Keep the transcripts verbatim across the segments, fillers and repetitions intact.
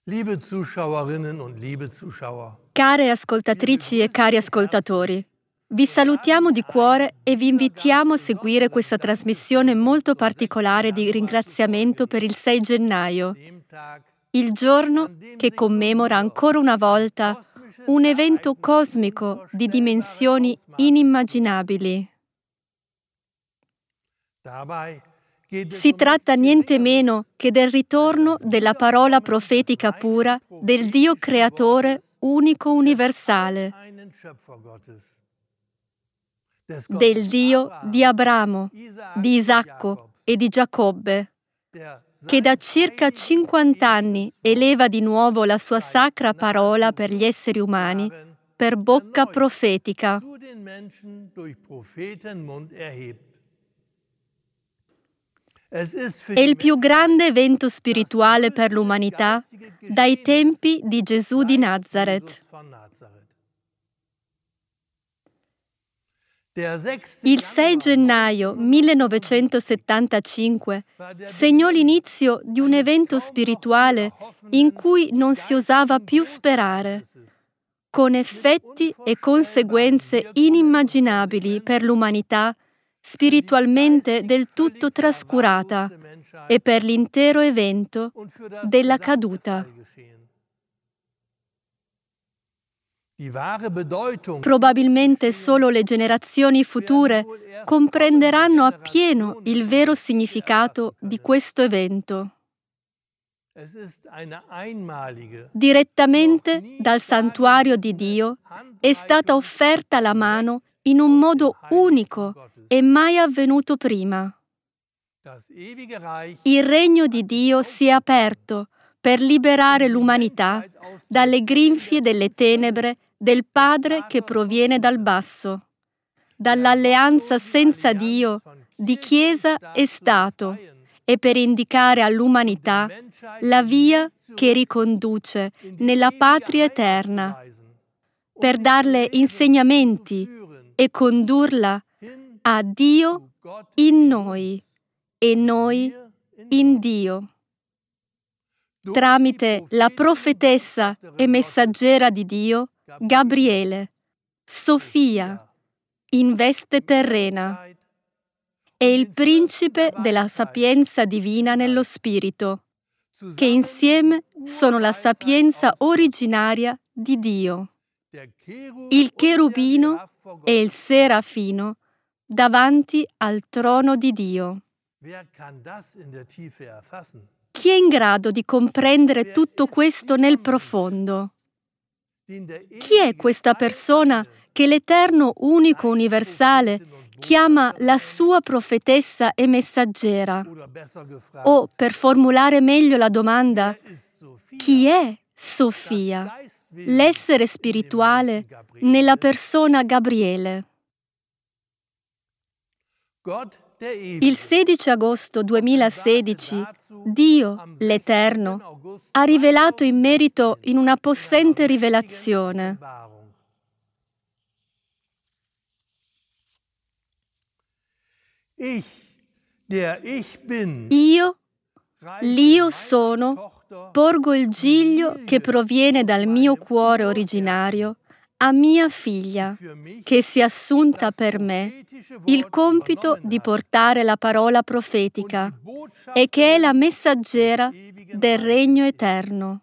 Liebe Zuschauerinnen und liebe Zuschauer, Care ascoltatrici e cari ascoltatori, vi salutiamo di cuore e vi invitiamo a seguire questa trasmissione molto particolare di ringraziamento per il sei gennaio, il giorno che commemora ancora una volta un evento cosmico di dimensioni inimmaginabili. Si tratta niente meno che del ritorno della parola profetica pura del Dio creatore unico universale, del Dio di Abramo, di Isacco e di Giacobbe, che da circa cinquanta anni eleva di nuovo la sua sacra parola per gli esseri umani per bocca profetica. È il più grande evento spirituale per l'umanità dai tempi di Gesù di Nazareth. Il sei gennaio millenovecentosettantacinque segnò l'inizio di un evento spirituale in cui non si osava più sperare, con effetti e conseguenze inimmaginabili per l'umanità spiritualmente del tutto trascurata e per l'intero evento della caduta. Probabilmente solo le generazioni future comprenderanno appieno il vero significato di questo evento. Direttamente dal santuario di Dio è stata offerta la mano in un modo unico e mai avvenuto prima. Il regno di Dio si è aperto per liberare l'umanità dalle grinfie delle tenebre del Padre che proviene dal basso, dall'alleanza senza Dio di Chiesa e Stato, e per indicare all'umanità la via che riconduce nella patria eterna, per darle insegnamenti e condurla a Dio in noi e noi in Dio. Tramite la profetessa e messaggera di Dio, Gabriele, Sofia, in veste terrena, e il principe della sapienza divina nello spirito, che insieme sono la sapienza originaria di Dio. Il cherubino e il serafino davanti al trono di Dio. Chi è in grado di comprendere tutto questo nel profondo? Chi è questa persona che l'Eterno unico universale chiama la sua profetessa e messaggera? O, per formulare meglio la domanda, chi è Sofia, l'essere spirituale nella persona Gabriele? Il sedici agosto duemilasedici, Dio, l'Eterno, ha rivelato in merito in una possente rivelazione. Io, l'Io sono, porgo il giglio che proviene dal mio cuore originario a mia figlia, che si è assunta per me il compito di portare la parola profetica e che è la messaggera del regno eterno.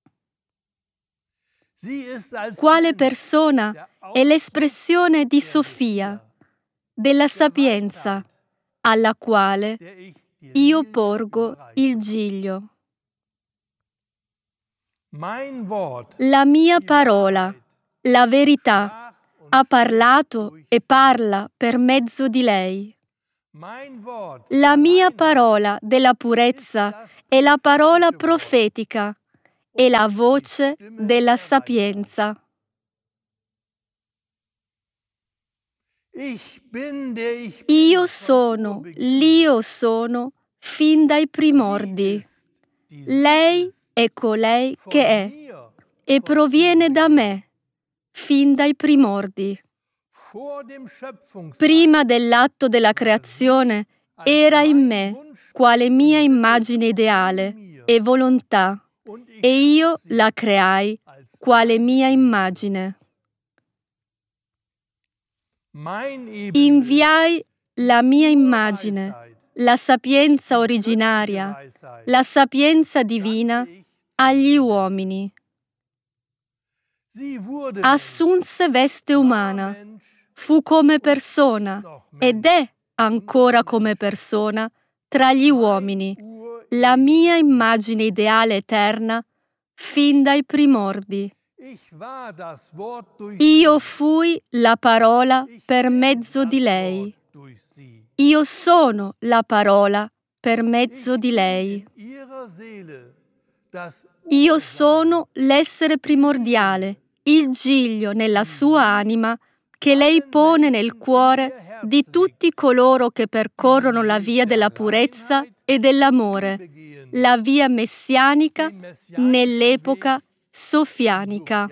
Quale persona è l'espressione di Sofia, della sapienza, alla quale io porgo il giglio. La mia parola, la verità, ha parlato e parla per mezzo di lei. La mia parola della purezza è la parola profetica e la voce della sapienza. Io sono, l'Io sono, fin dai primordi. Lei è colei che è e proviene da me, fin dai primordi. Prima dell'atto della creazione era in me, quale mia immagine ideale e volontà, e io la creai quale mia immagine. Inviai la mia immagine, la sapienza originaria, la sapienza divina agli uomini. Assunse veste umana, fu come persona ed è ancora come persona tra gli uomini, la mia immagine ideale eterna fin dai primordi. Io fui la parola per mezzo di lei. Io sono la parola per mezzo di lei. Io sono l'essere primordiale, il giglio nella sua anima che lei pone nel cuore di tutti coloro che percorrono la via della purezza e dell'amore, la via messianica nell'epoca sofianica.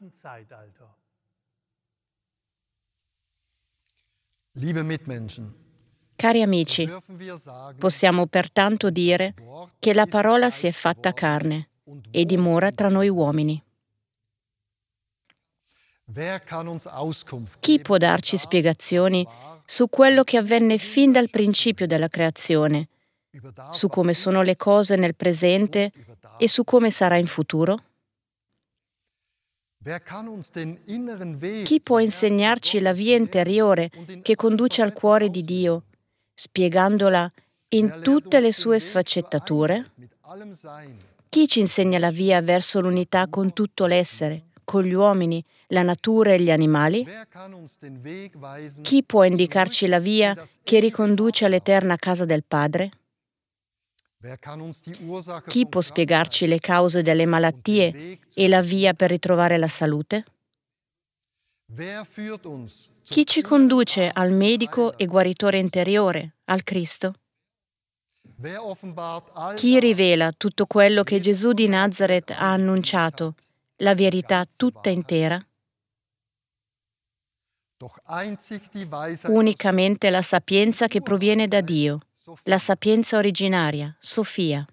Cari amici, possiamo pertanto dire che la parola si è fatta carne e dimora tra noi uomini. Chi può darci spiegazioni su quello che avvenne fin dal principio della creazione, su come sono le cose nel presente e su come sarà in futuro? Chi può insegnarci la via interiore che conduce al cuore di Dio, spiegandola in tutte le sue sfaccettature? Chi ci insegna la via verso l'unità con tutto l'essere, con gli uomini, la natura e gli animali? Chi può indicarci la via che riconduce all'eterna casa del Padre? Chi può spiegarci le cause delle malattie e la via per ritrovare la salute? Chi ci conduce al medico e guaritore interiore, al Cristo? Chi rivela tutto quello che Gesù di Nazaret ha annunciato, la verità tutta intera? Unicamente la sapienza che proviene da Dio, la sapienza originaria, Sofia.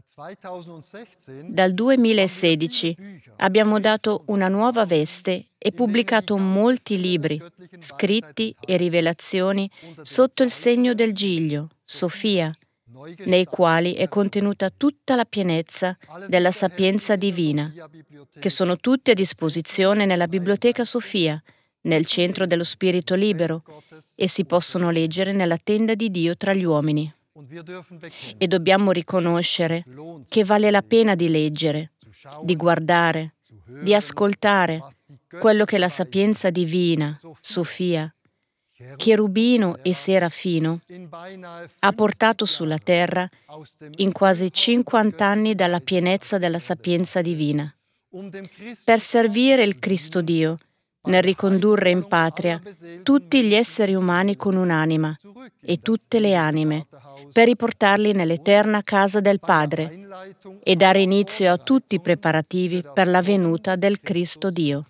Dal duemilasedici abbiamo dato una nuova veste e pubblicato molti libri, scritti e rivelazioni sotto il segno del giglio, Sofia, nei quali è contenuta tutta la pienezza della sapienza divina, che sono tutte a disposizione nella Biblioteca Sofia, nel centro dello Spirito Libero, e si possono leggere nella tenda di Dio tra gli uomini. E dobbiamo riconoscere che vale la pena di leggere, di guardare, di ascoltare quello che la sapienza divina, Sofia, cherubino e serafino, ha portato sulla terra in quasi cinquanta anni dalla pienezza della sapienza divina, per servire il Cristo Dio, nel ricondurre in patria tutti gli esseri umani con un'anima e tutte le anime, per riportarli nell'eterna casa del Padre e dare inizio a tutti i preparativi per la venuta del Cristo Dio.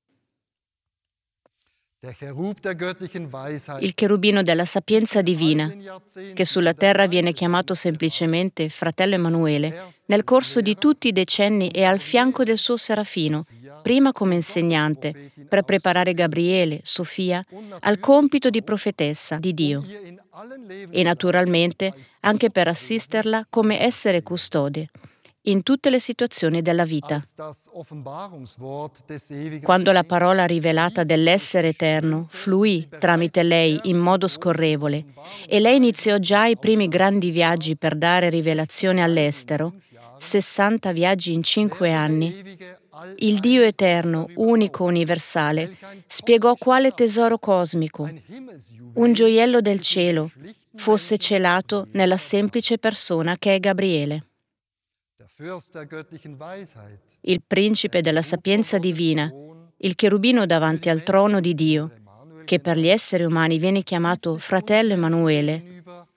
Il cherubino della sapienza divina, che sulla terra viene chiamato semplicemente fratello Emanuele, nel corso di tutti i decenni è al fianco del suo serafino, prima come insegnante, per preparare Gabriele, Sofia, al compito di profetessa di Dio e naturalmente anche per assisterla come essere custode in tutte le situazioni della vita. Quando la parola rivelata dell'essere eterno fluì tramite lei in modo scorrevole e lei iniziò già i primi grandi viaggi per dare rivelazione all'estero, sessanta viaggi in cinque anni, il Dio eterno, unico, universale, spiegò quale tesoro cosmico, un gioiello del cielo, fosse celato nella semplice persona che è Gabriele. Il principe della sapienza divina, il cherubino davanti al trono di Dio, che per gli esseri umani viene chiamato fratello Emanuele,